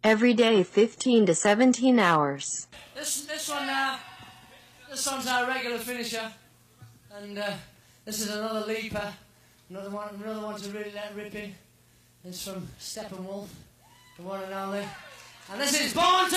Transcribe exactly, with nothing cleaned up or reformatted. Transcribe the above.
Every day, fifteen to seventeen hours. This this one now, this song's our regular finisher, and uh, this is another leaper, another one, another one to really let rip in. It's from Steppenwolf, the one and only, and this is Born to